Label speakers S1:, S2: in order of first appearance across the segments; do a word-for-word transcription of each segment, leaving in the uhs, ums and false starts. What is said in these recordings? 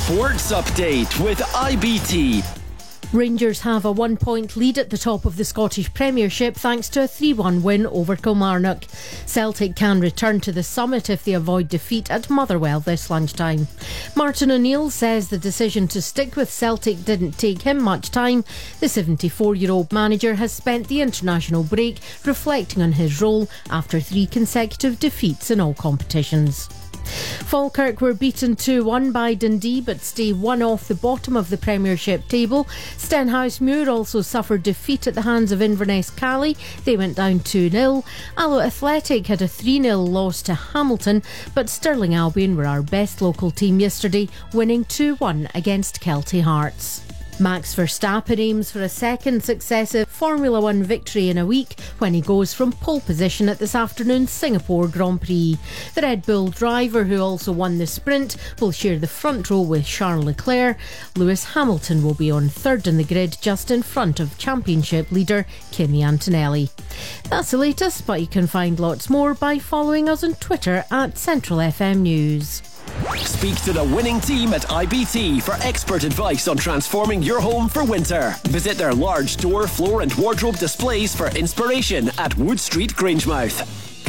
S1: Sports Update with I B T.
S2: Rangers have a one-point lead at the top of the Scottish Premiership thanks to a three one win over Kilmarnock. Celtic can return to the summit if they avoid defeat at Motherwell this lunchtime. Martin O'Neill says the decision to stick with Celtic didn't take him much time. The seventy-four-year-old manager has spent the international break reflecting on his role after three consecutive defeats in all competitions. Falkirk were beaten two one by Dundee but stay one off the bottom of the Premiership table. Stenhousemuir also suffered defeat at the hands of Inverness Cally. They went down two nil. Alloa Athletic had a three nil loss to Hamilton, but Stirling Albion were our best local team yesterday, winning two one against Kelty Hearts. Max Verstappen aims for a second successive Formula One victory in a week when he goes from pole position at this afternoon's Singapore Grand Prix. The Red Bull driver, who also won the sprint, will share the front row with Charles Leclerc. Lewis Hamilton will be on third in the grid, just in front of championship leader Kimi Antonelli. That's the latest, but you can find lots more by following us on Twitter at Central F M News.
S1: Speak to the winning team at I B T for expert advice on transforming your home for winter. Visit their large door, floor and wardrobe displays for inspiration at Wood Street, Grangemouth.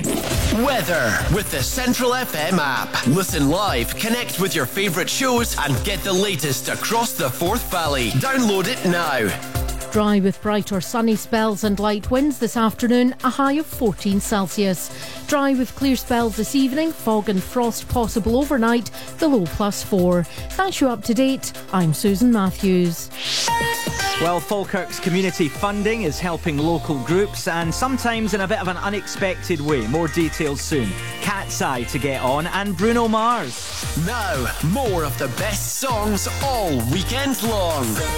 S1: Weather with the Central F M app. Listen live, connect with your favourite shows and get the latest across the Forth Valley. Download it now.
S2: Dry with bright or sunny spells and light winds this afternoon, a high of fourteen Celsius. Dry with clear spells this evening, fog and frost possible overnight, the low plus four. That's you up to date. I'm Susan Matthews.
S3: Well, Falkirk's community funding is helping local groups and sometimes in a bit of an unexpected way. More details soon. Cat's Eye to get on and Bruno Mars.
S1: Now, more of the best songs all weekend long.